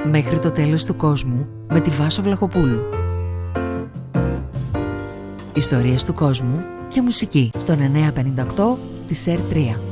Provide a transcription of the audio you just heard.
Μέχρι το τέλος του κόσμου με τη Βάσο Βλαχοπούλου. Ιστορίες του κόσμου και μουσική στον 958 της ΕΡΤ3.